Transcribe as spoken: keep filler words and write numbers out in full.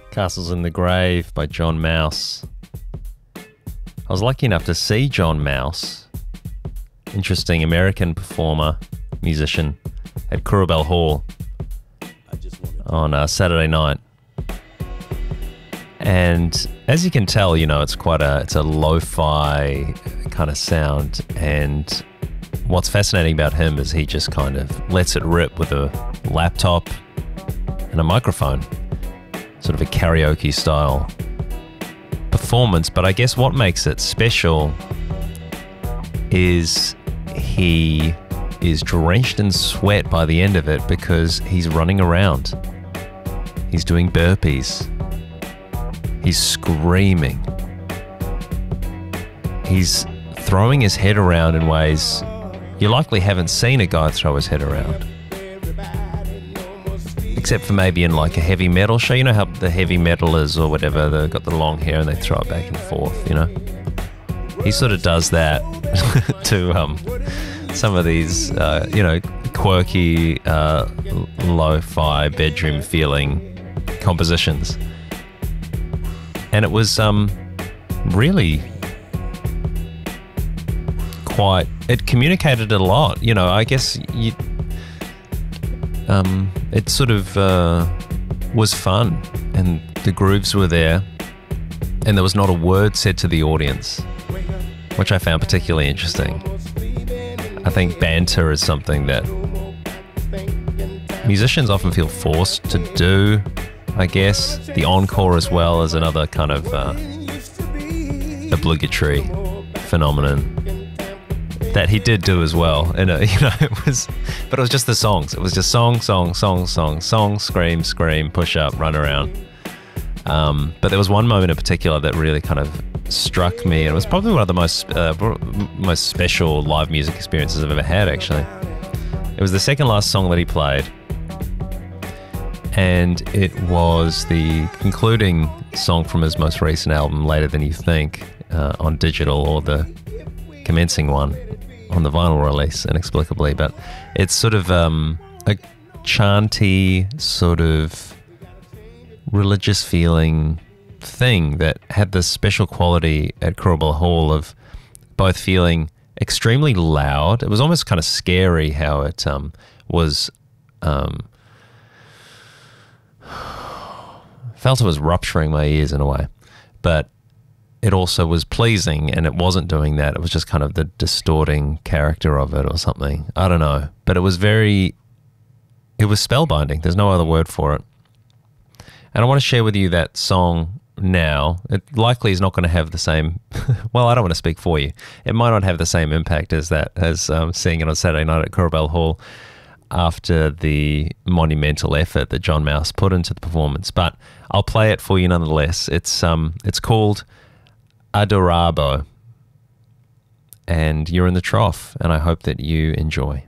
Castles in the Grave by John Mouse. I was lucky enough to see John Mouse, interesting American performer, musician, at Kurrabell Hall on uh, Saturday night. And as you can tell, you know, it's quite a, it's a lo-fi kind of sound. And what's fascinating about him is he just kind of lets it rip with a laptop and a microphone. Sort of a karaoke style performance. But I guess what makes it special is he is drenched in sweat by the end of it because he's running around. He's doing burpees. He's screaming. He's throwing his head around in ways you likely haven't seen a guy throw his head around. Except for maybe in like a heavy metal show. You know how the heavy metalers or whatever, they've got the long hair and they throw it back and forth, you know? He sort of does that to um, some of these, uh, you know, quirky, uh, lo-fi, bedroom feeling compositions. And it was um, really quite, it communicated a lot. You know, I guess you, um, it sort of uh, was fun and the grooves were there and there was not a word said to the audience, which I found particularly interesting. I think banter is something that musicians often feel forced to do, I guess. The encore as well is another kind of uh, obligatory phenomenon that he did do as well. And uh, you know, it was, but it was just the songs. It was just song, song, song, song, song, scream, scream, push up, run around. Um, but there was one moment in particular that really kind of struck me, and it was probably one of the most uh, most special live music experiences I've ever had, actually. It was the second last song that he played, and it was the concluding song from his most recent album, Later Than You Think, uh, on digital, or the commencing one on the vinyl release, inexplicably. But it's sort of um, a chanty, sort of religious feeling thing that had this special quality at Kurrabell Hall of both feeling extremely loud. It was almost kind of scary how it um, was um, felt it was rupturing my ears in a way, but it also was pleasing, and it wasn't doing that. It was just kind of the distorting character of it or something. I don't know, but it was very, it was spellbinding. There's no other word for it. And I want to share with you that song now. It likely is not going to have the same, well, I don't want to speak for you. It might not have the same impact as that, as um, seeing it on Saturday night at Kurrabell Hall after the monumental effort that John Mouse put into the performance. But I'll play it for you nonetheless. It's um, it's called Adorabo, and you're in the trough, and I hope that you enjoy.